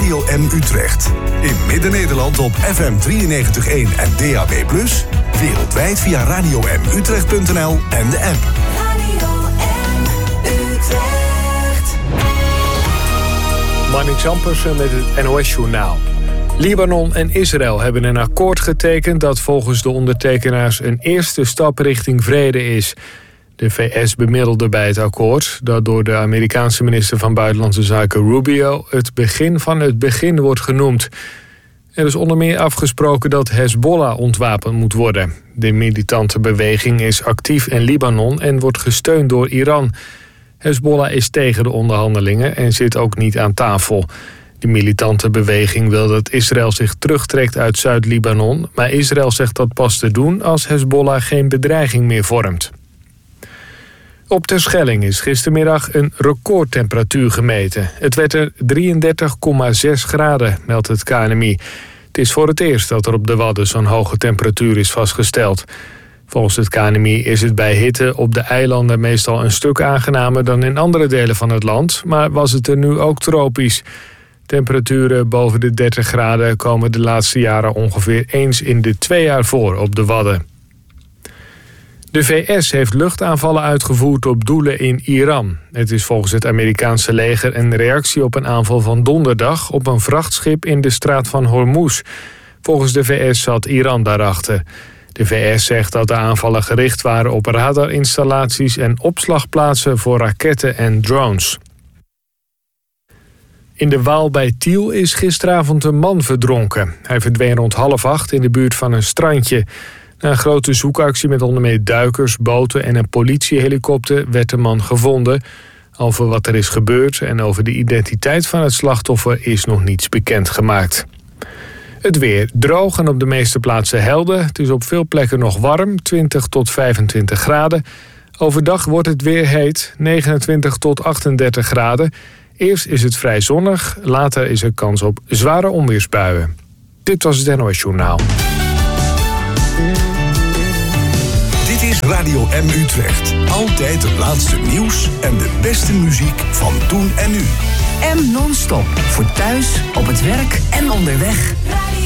Radio M Utrecht. In Midden-Nederland op FM 93.1 en DAB+. Wereldwijd via radiomutrecht.nl en de app. Radio M Utrecht. Marnix Ampersen met het NOS-journaal. Libanon en Israël hebben een akkoord getekend dat volgens de ondertekenaars een eerste stap richting vrede is. De VS bemiddelde bij het akkoord, dat door de Amerikaanse minister van Buitenlandse Zaken Rubio het begin van het begin wordt genoemd. Er is onder meer afgesproken dat Hezbollah ontwapend moet worden. De militante beweging is actief in Libanon en wordt gesteund door Iran. Hezbollah is tegen de onderhandelingen en zit ook niet aan tafel. De militante beweging wil dat Israël zich terugtrekt uit Zuid-Libanon, maar Israël zegt dat pas te doen als Hezbollah geen bedreiging meer vormt. Op Terschelling is gistermiddag een recordtemperatuur gemeten. Het werd er 33,6 graden, meldt het KNMI. Het is voor het eerst dat er op de Wadden zo'n hoge temperatuur is vastgesteld. Volgens het KNMI is het bij hitte op de eilanden meestal een stuk aangenamer dan in andere delen van het land, maar was het er nu ook tropisch. Temperaturen boven de 30 graden komen de laatste jaren ongeveer eens in de 2 jaar voor op de Wadden. De VS heeft luchtaanvallen uitgevoerd op doelen in Iran. Het is volgens het Amerikaanse leger een reactie op een aanval van donderdag op een vrachtschip in de straat van Hormuz. Volgens de VS zat Iran daarachter. De VS zegt dat de aanvallen gericht waren op radarinstallaties en opslagplaatsen voor raketten en drones. In de Waal bij Tiel is gisteravond een man verdronken. Hij verdween rond 7:30 in de buurt van een strandje. Na een grote zoekactie met onder meer duikers, boten en een politiehelikopter werd de man gevonden. Over wat er is gebeurd en over de identiteit van het slachtoffer is nog niets bekendgemaakt. Het weer droog en op de meeste plaatsen helder. Het is op veel plekken nog warm, 20 tot 25 graden. Overdag wordt het weer heet, 29 tot 38 graden. Eerst is het vrij zonnig, later is er kans op zware onweersbuien. Dit was het NOS Journaal. Dit is Radio M Utrecht. Altijd het laatste nieuws en de beste muziek van toen en nu. M non-stop. Voor thuis, op het werk en onderweg.